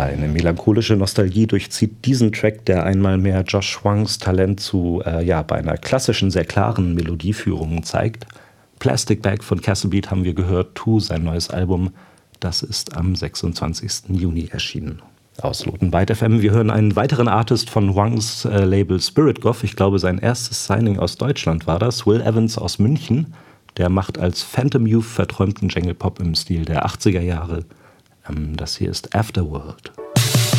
Eine melancholische Nostalgie durchzieht diesen Track, der einmal mehr Josh Hwangs Talent zu bei einer klassischen, sehr klaren Melodieführung zeigt. Plastic Bag von Castle Beat haben wir gehört, Tu, sein neues Album, das ist am 26. Juni erschienen. Ausloten Byte FM. Wir hören einen weiteren Artist von Hwangs Label Spirit Goth. Ich glaube, sein erstes Signing aus Deutschland war das. Will Evans aus München. Der macht als Phantom Youth verträumten Jangle Pop im Stil der 80er Jahre. Das hier ist Afterworld.